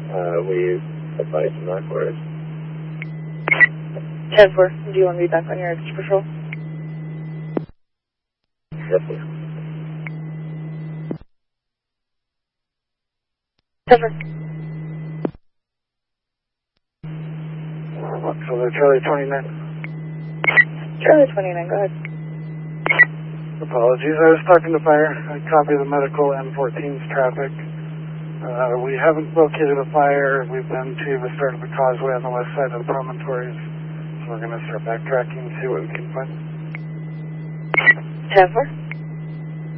We advise not for it. 10-4, do you want to be back on your extra patrol? Yes, sir. 10-4. So they're Charlie 29. Charlie 29, go ahead. Apologies, I was talking to fire. I copy the medical M14's traffic. We haven't located a fire. We've been to the start of the causeway on the west side of the promontories. So we're going to start backtracking and see what we can find. 10-4.